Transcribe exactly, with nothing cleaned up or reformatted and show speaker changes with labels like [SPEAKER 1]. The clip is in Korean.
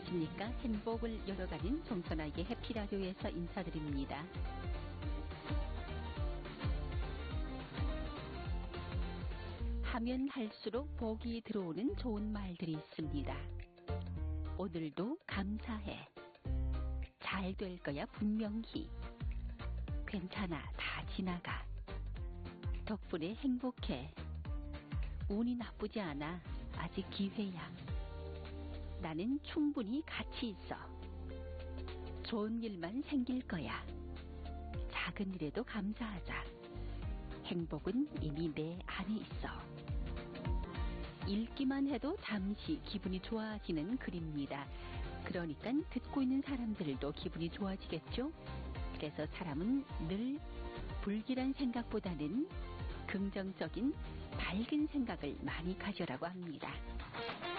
[SPEAKER 1] 안녕하십니까. 행복을 열어가는 정선아의 해피라디오에서 인사드립니다. 하면 할수록 복이 들어오는 좋은 말들이 있습니다. 오늘도 감사해. 잘 될 거야 분명히. 괜찮아 다 지나가. 덕분에 행복해. 운이 나쁘지 않아. 아직 기회야. 나는 충분히 가치 있어. 좋은 일만 생길 거야. 작은 일에도 감사하자. 행복은 이미 내 안에 있어. 읽기만 해도 잠시 기분이 좋아지는 글입니다. 그러니까 듣고 있는 사람들도 기분이 좋아지겠죠? 그래서 사람은 늘 불길한 생각보다는 긍정적인 밝은 생각을 많이 가져라고 합니다.